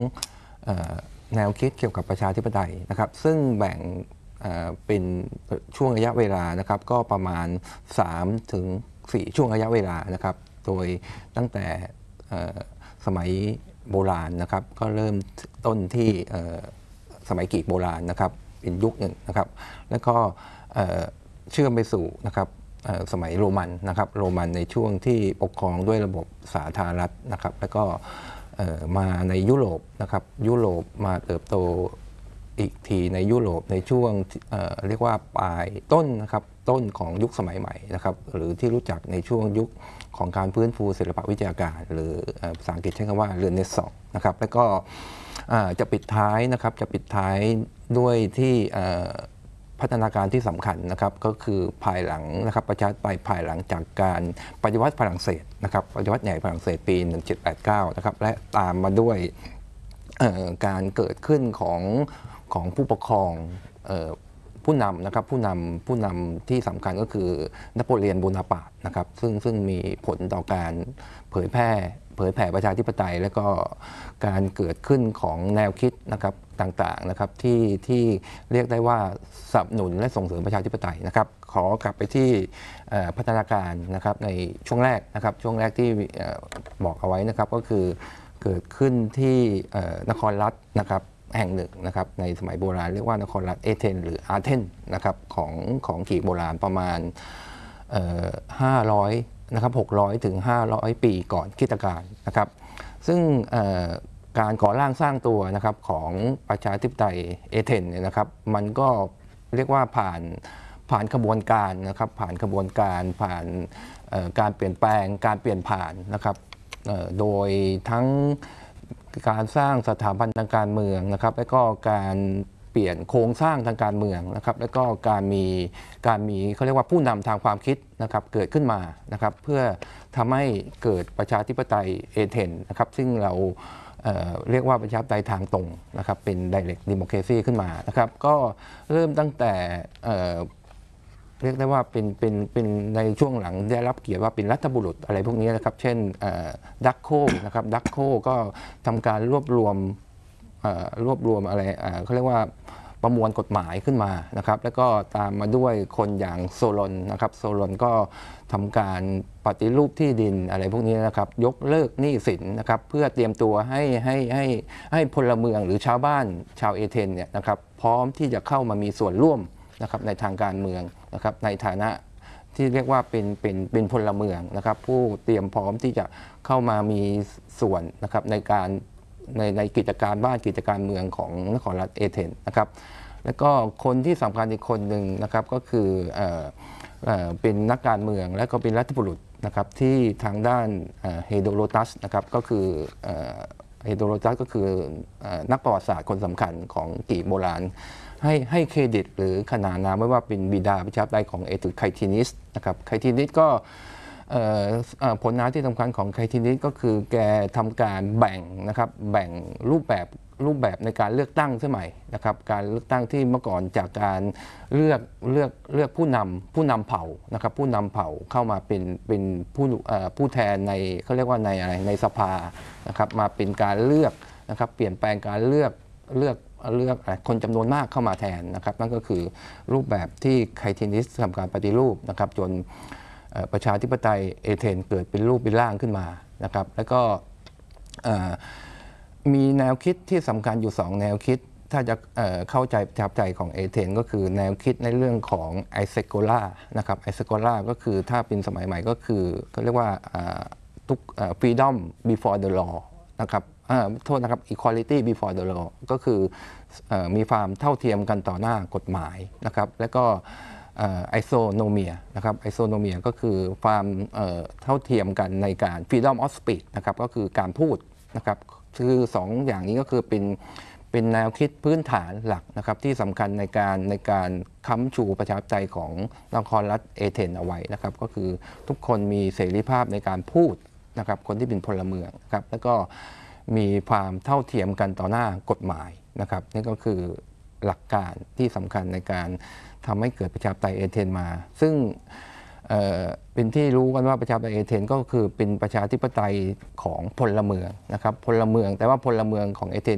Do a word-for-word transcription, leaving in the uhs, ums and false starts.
แนวคิดเกี่ยวกับประชาธิปไตยนะครับซึ่งแบ่งเป็นช่วงระยะเวลานะครับก็ประมาณ สามถึงสี่ ช่วงระยะเวลานะครับโดยตั้งแต่สมัยโบราณนะครับก็เริ่มต้นที่สมัยกรีกโบราณนะครับเป็นยุคหนึ่งนะครับแล้วก็เชื่อมไปสู่นะครับสมัยโรมันนะครับโรมันในช่วงที่ปกครองด้วยระบบสาธารณรัฐนะครับแล้วก็มาในยุโรปนะครับยุโรปมาเติบโตอีกทีในยุโรปในช่วงเเรียกว่าปลายต้นนะครับต้นของยุคสมัยใหม่นะครับหรือที่รู้จักในช่วงยุคของการฟื้นฟูศิลปวิทยาการหรือภาษาอังกฤษใช้คำว่าเรเนซองส์นะครับแล้วก็จะปิดท้ายนะครับจะปิดท้ายด้วยที่พัฒนาการที่สำคัญนะครับก็คือภายหลังนะครับประชาธิปไตยภายหลังจากการปฏิวัติฝรั่งเศสนะครับปฏิวัติใหญ่ฝรั่งเศสปีหนึ่งเจ็ดแปดเก้านะครับและตามมาด้วยการเกิดขึ้นของของผู้ปกครองผู้นำนะครับผู้นำผู้นำที่สำคัญก็คือนโปเลียนโบนาปาร์ตนะครับซึ่งซึ่งมีผลต่อการเผยแพร่เผยแผ่ประชาธิปไตยและก็การเกิดขึ้นของแนวคิดนะครับต่างๆนะครับที่ที่เรียกได้ว่าสนับสนุนและส่งเสริมประชาธิปไตยนะครับขอกลับไปที่พัฒนาการนะครับในช่วงแรกนะครับช่วงแรกที่บอกเอาไว้นะครับก็คือเกิดขึ้นที่นครรัฐนะครับแห่งหนึ่งนะครับในสมัยโบราณเรียกว่านครรัฐเอเธนหรืออาร์เทนนะครับของของกรีกโบราณประมาณห้าร้อยนะครับหกร้อยถึงห้าร้อยปีก่อนคริสตกาลนะครับซึ่งการก่อร่างสร้างตัวนะครับของประชาธิปไตยเอเธนเนี่ยนะครับมันก็เรียกว่าผ่านผ่านขบวนการนะครับผ่านขบวนการผ่านการเปลี่ยนแปลงการเปลี่ยนผ่านนะครับโดยทั้งการสร้างสถาบันทางการเมืองนะครับและก็การเปลี่ยนโครงสร้างทางการเมืองนะครับและก็การมีการมีเขาเรียกว่าผู้นำทางความคิดนะครับเกิดขึ้นมานะครับเพื่อทำให้เกิดประชาธิปไตยเอเธนนะครับซึ่งเราเเรียกว่าประชาธิปไตยทางตรงนะครับเป็น direct democracy ขึ้นมานะครับก็เริ่มตั้งแต่เรียกได้ว่าเป็นเป็นเป็นในช่วงหลังได้รับเกียรติว่าเป็นรัฐบุรุษอะไรพวกนี้นะครับเช่นดักโคนะครับดักโคก็ทำการรวบรวมรวบรวมอะไรเขาเรียกว่าประมวลกฎหมายขึ้นมานะครับแล้วก็ตามมาด้วยคนอย่างโซลอนนะครับโซลอนก็ทำการปฏิรูปที่ดินอะไรพวกนี้นะครับยกเลิกหนี้สินนะครับเพื่อเตรียมตัวให้ให้ให้ให้พลเมืองหรือชาวบ้านชาวเอเธนเนี่ยนะครับพร้อมที่จะเข้ามามีส่วนร่วมนะครับในทางการเมืองนะครับในฐานะที่เรียกว่าเป็นเป็นเป็นพลเมืองนะครับผู้เตรียมพร้อมที่จะเข้ามามีส่วนนะครับในการในในกิจการบ้านกิจการเมืองของนครรัฐเอเธนนะครับแล้วก็คนที่สำคัญอีกคนหนึ่งนะครับก็คือเอ่อเอ่อเป็นนักการเมืองและก็เป็นรัฐบุรุษนะครับที่ทางด้านเฮโดโรตัสนะครับก็คือเฮโดโรตัสก็คือนักประวัติศาสตร์คนสำคัญของกรีกโบราณให้ให้เครดิตหรือขนานนามไว้ว่าเป็นบิดาประชาธิปไตยของเอตุไคทินิสนะครับไคทินิสก็ผลงานที่สำคัญของไคทินิสก็คือแกทำการแบ่งนะครับแบ่งรูปแบบรูปแบบในการเลือกตั้งสมัยนะครับการเลือกตั้งที่เมื่อก่อนจากการเลือกเลือกเลือกผู้นำผู้นำเผ่านะครับผู้นำเผ่าเข้ามาเป็นเป็นผู้ผู้แทนในเขาเรียกว่าในอะไรในสภานะครับมาเป็นการเลือกนะครับเปลี่ยนแปลงการเลือกเลือกเลือกคนจำนวนมากเข้ามาแทนนะครับนั่นก็คือรูปแบบที่ไคทินิสทำการปฏิรูปนะครับจนประชาธิปไตยเอเธนเกิดเป็นรูปเป็นร่างขึ้นมานะครับแล้วก็มีแนวคิดที่สำคัญอยู่สองแนวคิดถ้าจะเข้าใจประชาธิปไตยของเอเธนก็คือแนวคิดในเรื่องของไอเซโกลานะครับไอเซโกลาก็คือถ้าเป็นสมัยใหม่ก็คือเขาเรียกว่าทุก freedom before the law นะครับโทษนะครับ equality before the law ก็คือมีความเท่าเทียมกันต่อหน้ากฎหมายนะครับแล้วก็ไอโซโนเมียนะครับไอโซโนเมียก็คือความเท่าเทียมกันในการ freedom of speech นะครับก็คือการพูดนะครับคือสองอย่างนี้ก็คือเป็นเป็นแนวคิดพื้นฐานหลักนะครับที่สำคัญในการในการค้ำชูประชาธิปไตยของนครรัฐเอเธนเอาไว้นะครับก็คือทุกคนมีเสรีภาพในการพูดนะครับคนที่เป็นพลเมืองครับแล้วก็มีความเท่าเทียมกันต่อหน้ากฎหมายนะครับนี่ก็คือหลักการที่สำคัญในการทำให้เกิดประชาธิปไตยเอเธนมาซึ่ง เ, เป็นที่รู้กันว่าประชาธิปไตยเอเธนก็คือเป็นประชาธิปไตยของพลเมืองนะครับพลเมืองแต่ว่าพลเมืองของเอเธน